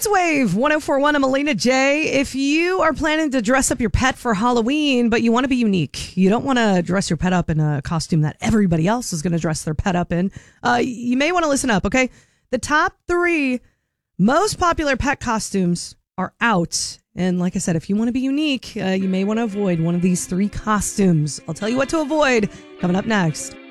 Kids Wave 1041. I'm Alina J. If you are planning to dress up your pet for Halloween, but you want to be unique, you don't want to dress your pet up in a costume that everybody else is going to dress their pet up in, you may want to listen up, okay? The top 3 most popular pet costumes are out. And like I said, if you want to be unique, you may want to avoid one of these 3 costumes. I'll tell you what to avoid coming up next.